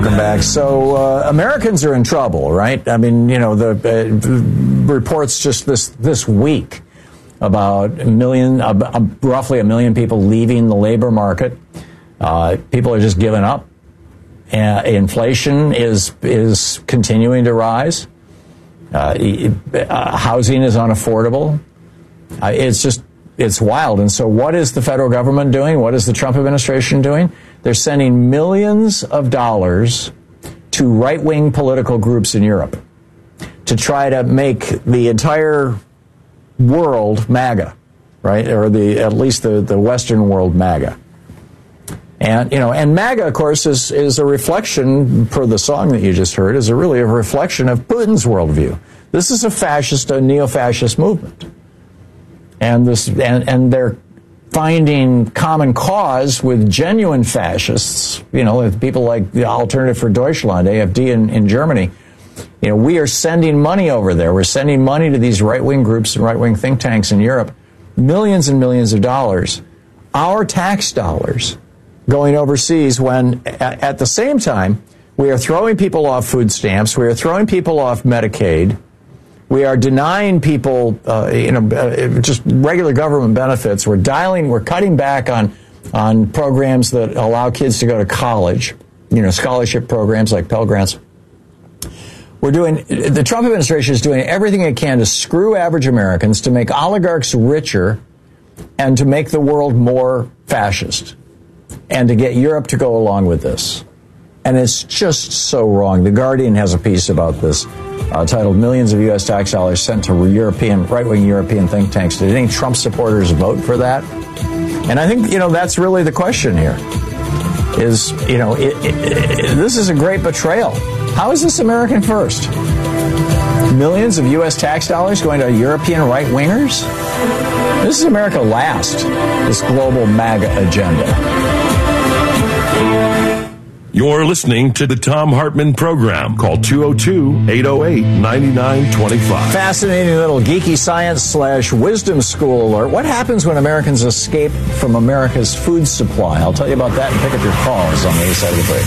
Welcome back. So Americans are in trouble, right? I mean, you know, the reports just this week about roughly a million people leaving the labor market. People are just giving up. Inflation is continuing to rise. Housing is unaffordable. It's wild. And so what is the federal government doing? What is the Trump administration doing? They're sending millions of dollars to right-wing political groups in Europe to try to make the entire world MAGA, right? Or at least the Western world MAGA. And, you know, and MAGA, of course, is a reflection, per the song that you just heard, is really a reflection of Putin's worldview. This is a neo-fascist movement. And they're finding common cause with genuine fascists, you know, with people like the Alternative for Deutschland, AfD in Germany. You know, we are sending money over there. We're sending money to these right-wing groups and right-wing think tanks in Europe, millions and millions of dollars, our tax dollars going overseas, when at the same time we are throwing people off food stamps, we are throwing people off Medicaid, we are denying people, just regular government benefits. We're cutting back on programs that allow kids to go to college, you know, scholarship programs like Pell Grants. The Trump administration is doing everything it can to screw average Americans, to make oligarchs richer, and to make the world more fascist, and to get Europe to go along with this. And it's just so wrong. The Guardian has a piece about this titled "Millions of U.S. Tax Dollars Sent to Right-Wing European Think Tanks." Did any Trump supporters vote for that? And I think, you know, that's really the question here. This is a great betrayal. How is this American first? Millions of U.S. tax dollars going to European right-wingers? This is America last, this global MAGA agenda. You're listening to the Thom Hartmann Program. Call 202-808-9925. Fascinating little geeky science/wisdom school alert. What happens when Americans escape from America's food supply? I'll tell you about that and pick up your calls on the other side of the break.